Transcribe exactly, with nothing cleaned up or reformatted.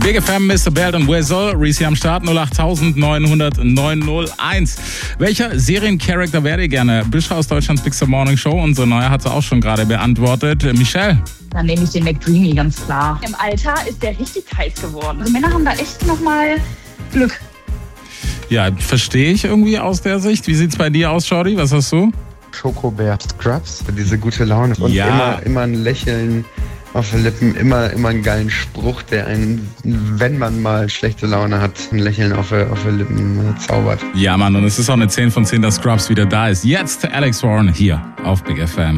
Big F M, Mister Belt und Whistle, Reese am Start, null acht neun null null neun null eins. Welcher Seriencharakter wäre ihr gerne? Bischof aus Deutschlands Big Star Morning Show, unsere neue hat sie auch schon gerade beantwortet. Michelle? Dann nehme ich den McDreamy, ganz klar. Im Alter ist der richtig heiß geworden. Also Männer haben da echt nochmal Glück. Ja, verstehe ich irgendwie aus der Sicht. Wie sieht's bei dir aus, Shorty? Was hast du? Schokobär Scrubs, diese gute Laune und Ja. immer, immer ein Lächeln auf den Lippen, immer, immer einen geilen Spruch, der einen, wenn man mal schlechte Laune hat, ein Lächeln auf, auf den Lippen zaubert. Ja, Mann, und es ist auch eine zehn von zehn, dass Scrubs wieder da ist. Jetzt Alex Warren hier auf Big F M.